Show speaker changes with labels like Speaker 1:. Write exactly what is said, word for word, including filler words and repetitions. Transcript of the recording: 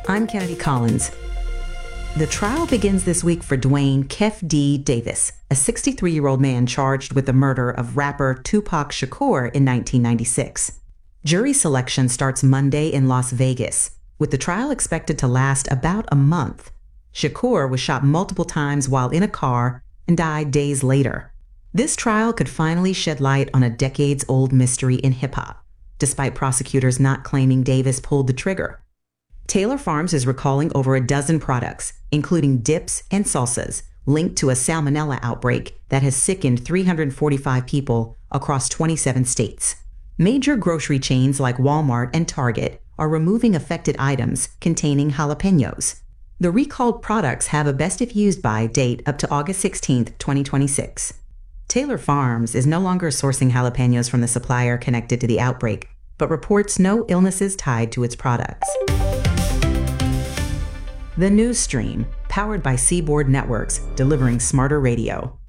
Speaker 1: I'm Kennedy Collins. The trial begins this week for Duane Kef D. Davis, a sixty-three-year-old man charged with the murder of rapper Tupac Shakur in nineteen ninety-six. Jury selection starts Monday in Las Vegas, with the trial expected to last about a month. Shakur was shot multiple times while in a car and died days later. This trial could finally shed light on a decades-old mystery in hip-hop, despite prosecutors not claiming Davis pulled the trigger. Taylor Farms is recalling over a dozen products, including dips and salsas, linked to a salmonella outbreak that has sickened three hundred forty-five people across twenty-seven states. Major grocery chains like Walmart and Target are removing affected items containing jalapenos. The recalled products have a best if used by date up to August sixteenth, twenty twenty-six. Taylor Farms is no longer sourcing jalapenos from the supplier connected to the outbreak, but reports no illnesses tied to its products. The News Stream, powered by Seaboard Networks, delivering smarter radio.